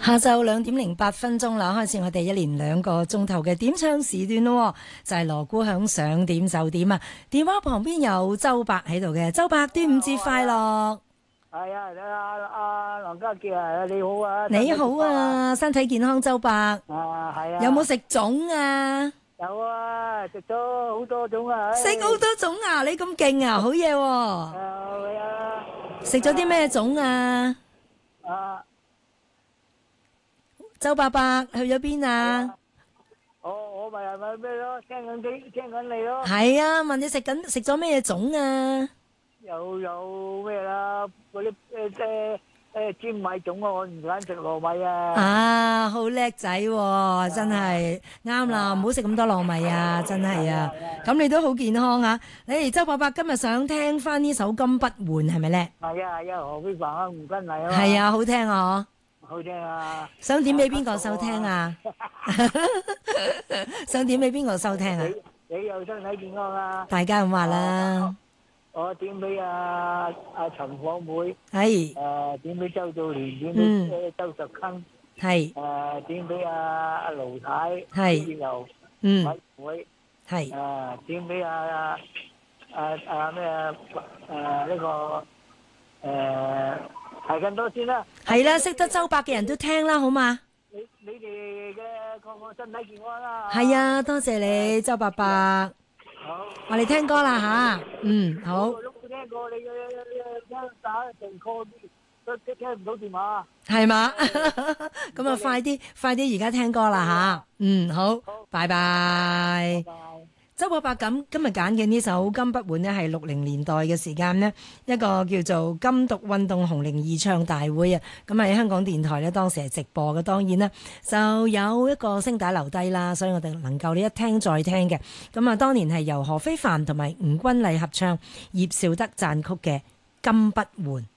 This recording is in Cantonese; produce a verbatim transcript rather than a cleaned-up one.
下晝兩點零八分鐘啦，開始我哋一連兩個鐘頭嘅點唱時段咯，就係鑼鼓響上點就點啊！電話旁邊有周伯喺度嘅，周伯端午節快樂！ 係啊，阿阿梁家傑啊，你好啊！ 你好啊，身體健康，周伯。啊， 係啊。 有冇食粽啊？ 有啊，食咗好多種啊！ 食好多種啊！你咁勁啊，好嘢喎！ 係啊。 食咗啲咩粽啊？ 啊。 周伯伯去咗邊啊？ 我我咪係咪咩咯？聽緊你，聽緊你咯。 係啊，問你食緊食咗咩粽啊？ 有有咩啦？嗰啲誒誒誒尖米粽啊，我唔敢食糯米啊。 啊，好叻仔喎！真係啱啦，唔好食咁多糯米啊！真係啊，咁你都好健康啊！你哋周伯伯今日想聽翻呢首《金不換》係咪咧？ 係啊係啊，何非凡啊，吳君麗啊。 係啊，好聽啊！ 好聽啊！ 想點俾邊個收聽啊？想點俾邊個收聽啊？ 你你又身體健康啊！ 大家咁話啦。 我點俾阿阿陳火妹， 係誒點俾周兆年，點俾周淑坤， 係誒點俾阿阿盧太， 係又嗯委會， 係誒點俾阿阿阿阿咩誒呢個誒係咁多先啦。 係啦，識得周伯嘅人都聽啦，好嘛？ 你你哋嘅個個身體健康啦。 係啊，多謝你，周伯伯。 好， 我哋聽歌啦吓，嗯好。 我都冇聽過你嘅嘅打成 call 都都聽唔到電話。 係嘛？咁啊，快啲快啲而家聽歌啦吓，嗯好，拜拜。周伯伯咁今日揀嘅呢首《金不換》呢，係六零年代嘅時間呢，一個叫做金獨運動紅伶義唱大會啊。咁喺香港電台呢，當時係直播嘅，當然啦，就有一個聲帶留低啦，所以我哋能夠呢一聽再聽嘅。咁啊，當年係由何非凡同埋吳君麗合唱，葉紹德撰曲嘅《金不換》。